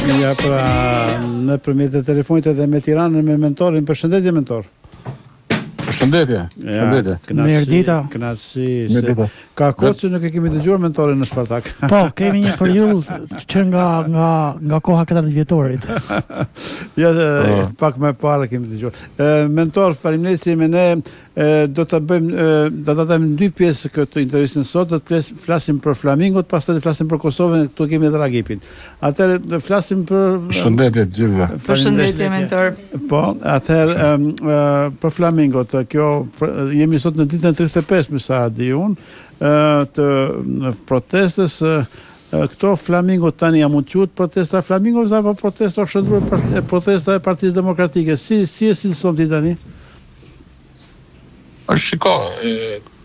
Ja, pra në përmjet e telefonit edhe me Tiranën me mentorin. Përshëndetje mentor. Përshëndetje. Mirëdita. Kënaqësi se ka kohë që nuk e kemi dëgjuar mentorin në Spartak. Po, kemi një periudhë që nga koha 40 vjetorit. Ja, pak më parë kemi dëgjuar. Mentor, faleminderit se jemi ne. Do ta bëjmë dy pjesë këtë intervistë sot. Do të flasim për Flamingot, pastaj do flasim për Kosovën, këtu kemi edhe Ragipin. Atëherë do flasim për Përshëndetje të gjithëve. Përshëndetje mentor. Po, atëherë për Flamingot, kjo jemi sot në ditën 35, më sa di unë, të protestës. Këto Flamingo tani jam mund quhet protesta Flamingos apo protesta shëndruar protesta e Partisë Demokratike? Si e cilëson ti tani? Shiko,